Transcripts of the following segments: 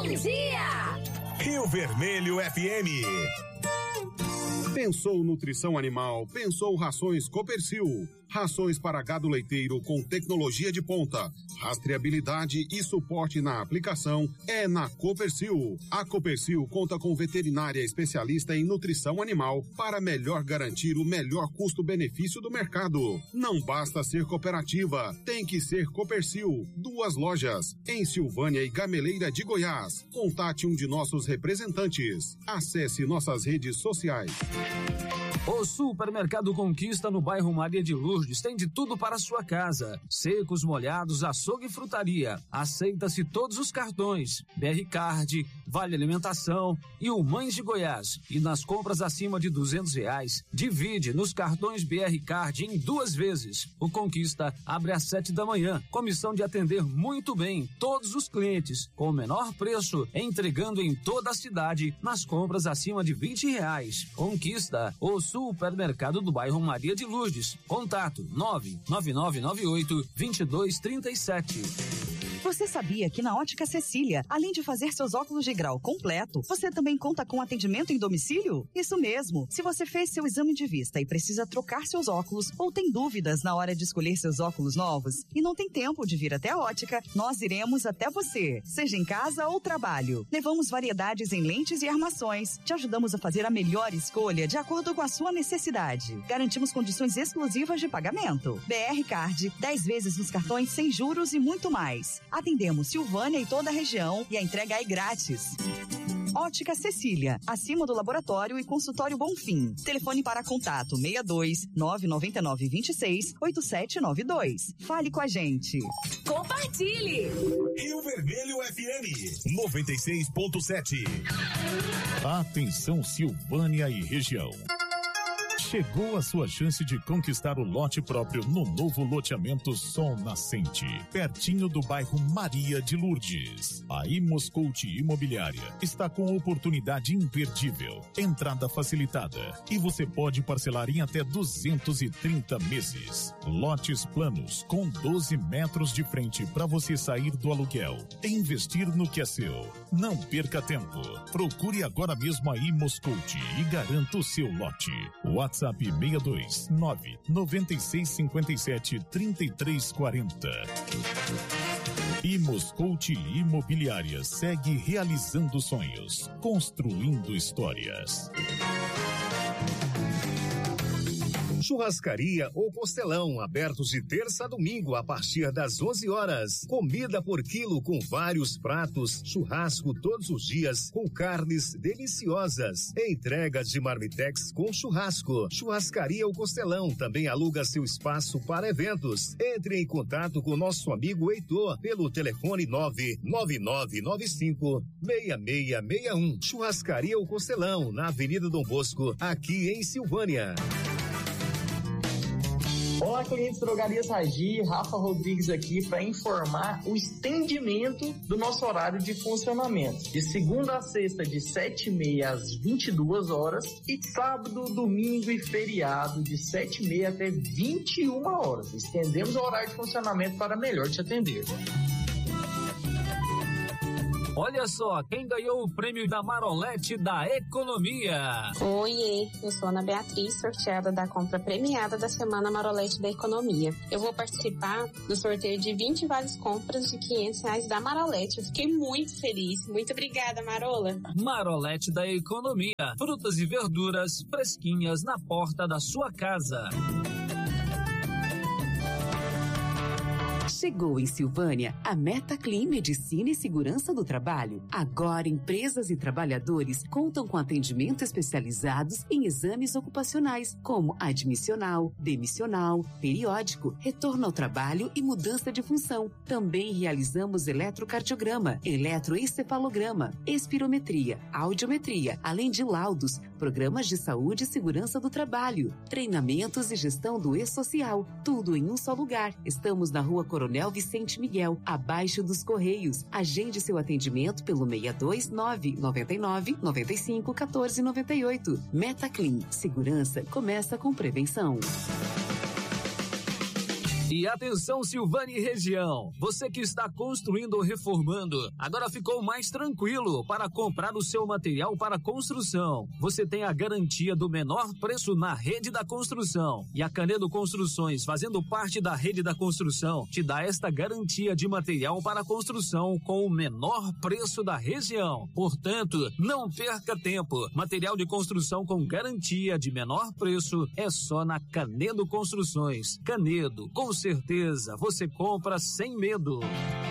Bom dia! Rio Vermelho FM. Pensou nutrição animal, pensou rações Copercil. Rações para gado leiteiro com tecnologia de ponta, rastreabilidade e suporte na aplicação é na Copercil. A Copercil conta com veterinária especialista em nutrição animal para melhor garantir o melhor custo-benefício do mercado. Não basta ser cooperativa, tem que ser Copercil. 2 lojas, em Silvânia e Gameleira de Goiás. Contate um de nossos representantes. Acesse nossas redes sociais. O Supermercado Conquista no bairro Maria de Lourdes tem de tudo para a sua casa. Secos, molhados, açougue e frutaria. Aceita-se todos os cartões. BR Card, Vale Alimentação e o Mães de Goiás. E nas compras acima de R$200, divide nos cartões BR Card em 2 vezes. O Conquista abre às 7 da manhã, com missão de atender muito bem todos os clientes, com o menor preço, entregando em toda a cidade nas compras acima de R$20. Conquista, o Supermercado do bairro Maria de Lourdes. Contato 99998-2237. Você sabia que na Ótica Cecília, além de fazer seus óculos de grau completo, você também conta com atendimento em domicílio? Isso mesmo! Se você fez seu exame de vista e precisa trocar seus óculos ou tem dúvidas na hora de escolher seus óculos novos e não tem tempo de vir até a Ótica, nós iremos até você, seja em casa ou trabalho. Levamos variedades em lentes e armações. Te ajudamos a fazer a melhor escolha de acordo com a sua necessidade. Garantimos condições exclusivas de pagamento. BR Card, 10 vezes nos cartões sem juros e muito mais. Atendemos Silvânia e toda a região e a entrega é grátis. Ótica Cecília, acima do laboratório e consultório Bonfim. Telefone para contato 62 999 26 8792. Fale com a gente. Compartilhe! Rio Vermelho FM 96.7. Atenção Silvânia e região. Chegou a sua chance de conquistar o lote próprio no novo loteamento Sol Nascente, pertinho do bairro Maria de Lourdes. A Imoscout Imobiliária está com oportunidade imperdível, entrada facilitada e você pode parcelar em até 230 meses. Lotes planos com 12 metros de frente para você sair do aluguel e investir no que é seu. Não perca tempo. Procure agora mesmo a Imoscout e garanta o seu lote. WhatsApp 62 996 57 33 40. Imoscout Imobiliária segue realizando sonhos, construindo histórias. Churrascaria ou Costelão, abertos de terça a domingo a partir das 11 horas. Comida por quilo com vários pratos, churrasco todos os dias com carnes deliciosas. Entregas de marmitex com churrasco. Churrascaria ou Costelão também aluga seu espaço para eventos. Entre em contato com nosso amigo Heitor pelo telefone 99995-6661. Churrascaria ou Costelão, na Avenida Dom Bosco, aqui em Silvânia. Olá, clientes Drogarias Ragi, Rafa Rodrigues aqui para informar o estendimento do nosso horário de funcionamento. De segunda a sexta, de 7h30 às 22 horas e sábado, domingo e feriado, de 7h30 até 21 horas. Estendemos o horário de funcionamento para melhor te atender. Olha só, quem ganhou o prêmio da Marolete da Economia. Oiê, eu sou Ana Beatriz, sorteada da compra premiada da Semana Marolete da Economia. Eu vou participar do sorteio de 20 vales compras de R$500 da Marolete. Eu fiquei muito feliz. Muito obrigada, Marola. Marolete da Economia. Frutas e verduras fresquinhas na porta da sua casa. Chegou em Silvânia a Metaclean Medicina e Segurança do Trabalho. Agora, empresas e trabalhadores contam com atendimento especializados em exames ocupacionais, como admissional, demissional, periódico, retorno ao trabalho e mudança de função. Também realizamos eletrocardiograma, eletroencefalograma, espirometria, audiometria, além de laudos, programas de saúde e segurança do trabalho, treinamentos e gestão do E-Social. Tudo em um só lugar. Estamos na Rua Coronel Vicente Miguel, abaixo dos Correios. Agende seu atendimento pelo 62999951498. Metaclean. Segurança começa com prevenção. E atenção, Silvânia e região, você que está construindo ou reformando, agora ficou mais tranquilo para comprar o seu material para construção. Você tem a garantia do menor preço na rede da construção. E a Canedo Construções, fazendo parte da rede da construção, te dá esta garantia de material para construção com o menor preço da região. Portanto, não perca tempo. Material de construção com garantia de menor preço é só na Canedo Construções. Canedo, com certeza, você compra sem medo.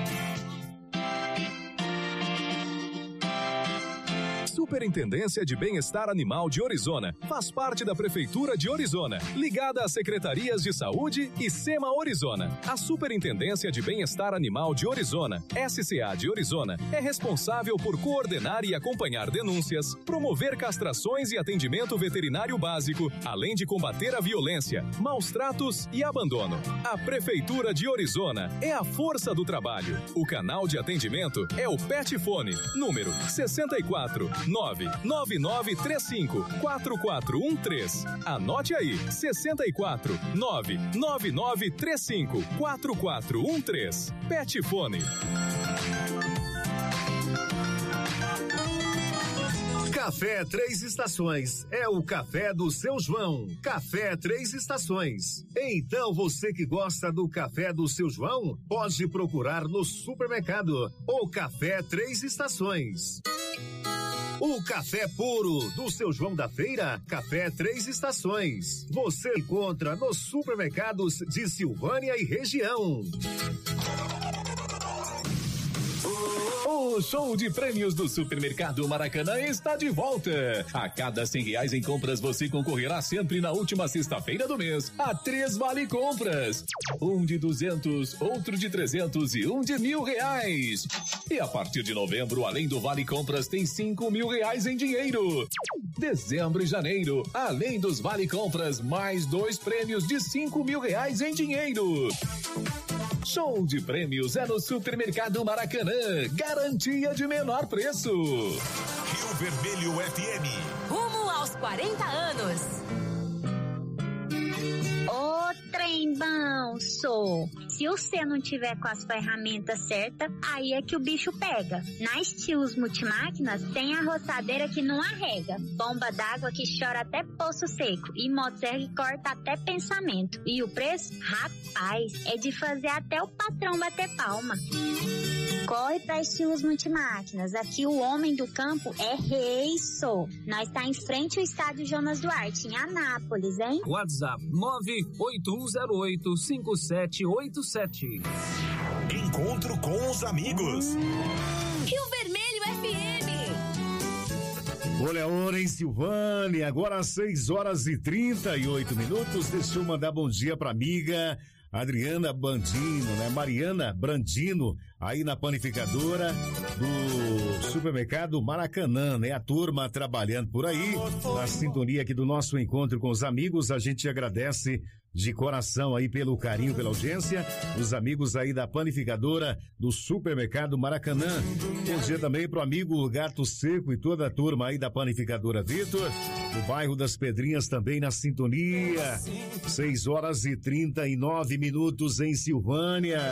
Superintendência de Bem-Estar Animal de Orizona faz parte da Prefeitura de Orizona, ligada às Secretarias de Saúde e SEMA Orizona. A Superintendência de Bem-Estar Animal de Orizona, SCA de Orizona, é responsável por coordenar e acompanhar denúncias, promover castrações e atendimento veterinário básico, além de combater a violência, maus tratos e abandono. A Prefeitura de Orizona é a força do trabalho. O canal de atendimento é o Petfone, número 64 99935-4413. Anote aí, 64 99935-4413. Petfone. Café Três Estações é o café do seu João. Café Três Estações. Então você que gosta do café do seu João, pode procurar no supermercado o Café Três Estações. O café puro do seu João da Feira, Café Três Estações. Você encontra nos supermercados de Silvânia e região. O show de prêmios do Supermercado Maracanã está de volta. A cada R$100 em compras, você concorrerá sempre na última sexta-feira do mês a 3 vale compras. Um de 200, outro de 300 e um de R$1.000. E a partir de novembro, além do vale compras, tem R$5.000 em dinheiro. Dezembro e janeiro, além dos vale compras, mais 2 prêmios de R$5.000 em dinheiro. Show de prêmios é no Supermercado Maracanã. Garantia de menor preço. Rio Vermelho FM. Rumo aos 40 anos. Ô, trem bom, sou. Se você não tiver com as ferramentas certas, aí é que o bicho pega. Na Estilos Multimáquinas tem a roçadeira que não arrega, bomba d'água que chora até poço seco e motosserra que corta até pensamento. E o preço? Rapaz, é de fazer até o patrão bater palma. Corre pra Estilos Multimáquinas. Aqui o homem do campo é rei, sou. Nós tá em frente ao estádio Jonas Duarte, em Anápolis, hein? WhatsApp 981085787. Encontro com os amigos. Rio Vermelho FM. Olha a hora em Silvânia, agora às 6h38. Deixa eu mandar bom dia pra amiga Adriana Bandino, né? Mariana Brandino, aí na panificadora do supermercado Maracanã, né? A turma trabalhando por aí, na sintonia aqui do nosso encontro com os amigos. A gente agradece de coração aí pelo carinho, pela audiência, os amigos aí da panificadora do supermercado Maracanã. Bom dia também pro amigo Gato Seco e toda a turma aí da panificadora Vitor, no bairro das Pedrinhas também na sintonia. 6h39 em Silvânia.